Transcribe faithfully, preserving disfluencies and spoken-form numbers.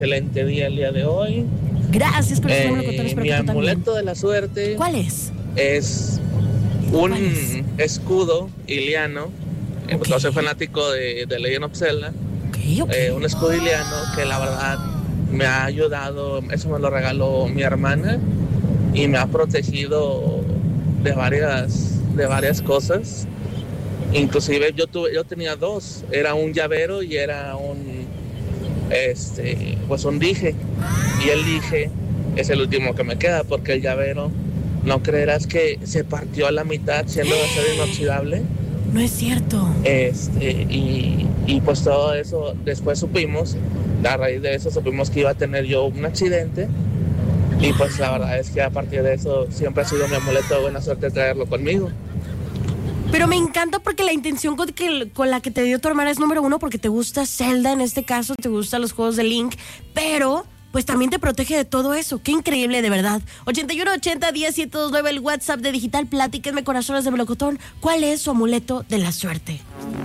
excelente día el día de hoy. Gracias, corazón Eh, melocotón, espero mi que tú también. amuleto de la suerte. ¿Cuál es? Es un ¿Cuál es? escudo iliano. Eh, Ok. Porque soy fanático de, de Legend of Zelda. Ok, ok. Eh, un escudo iliano que la verdad me ha ayudado. Eso me lo regaló mi hermana y me ha protegido de varias, de varias cosas. Inclusive yo tuve, yo tenía dos. Era un llavero y era un este, pues un dije. Y el dije es el último que me queda porque el llavero, no creerás que se partió a la mitad siendo de acero inoxidable. No es cierto. Este, y, y pues todo eso, después supimos, a raíz de eso supimos que iba a tener yo un accidente. Y pues la verdad es que a partir de eso siempre ha sido mi amuleto de buena suerte traerlo conmigo. Pero me encanta porque la intención con, que, con la que te dio tu hermana es número uno, porque te gusta Zelda, en este caso, te gustan los juegos de Link, pero pues también te protege de todo eso. Qué increíble, de verdad. ochenta y uno ochenta diez siete dos nueve, el WhatsApp de Digital. Platíquenme, corazones de melocotón, ¿cuál es su amuleto de la suerte?